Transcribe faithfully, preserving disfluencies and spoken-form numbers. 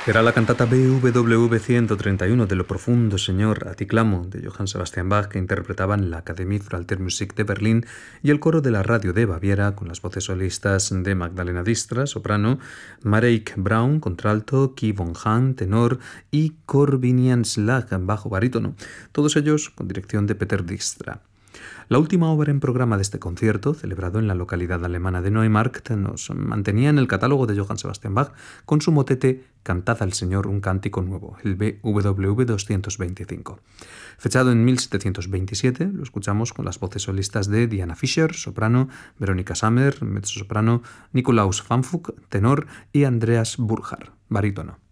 Era la cantata B W ciento treinta y uno de Lo profundo, Señor, a ti clamo, de Johann Sebastian Bach, que interpretaban la Akademie für Alte Musik de Berlín y el coro de la Radio de Baviera, con las voces solistas de Magdalena Distra, soprano, Mareike Braun, contralto, Guy von Hahn, tenor, y Corbinian Slag, bajo barítono, todos ellos con dirección de Peter Dijkstra. La última obra en programa de este concierto, celebrado en la localidad alemana de Neumarkt, nos mantenía en el catálogo de Johann Sebastian Bach con su motete Cantad al Señor un cántico nuevo, el B W doscientos veinticinco. Fechado en mil setecientos veintisiete, lo escuchamos con las voces solistas de Diana Fischer, soprano, Veronika Sammer, mezzosoprano, Nikolaus Fanfuk, tenor, y Andreas Burkhardt, barítono.